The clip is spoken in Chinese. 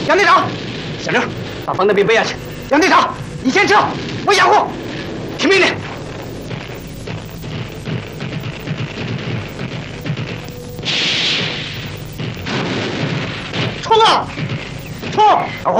杨队长，小刘，把房那边背下去。杨队长，你先撤，我养护。听命令。冲啊！冲！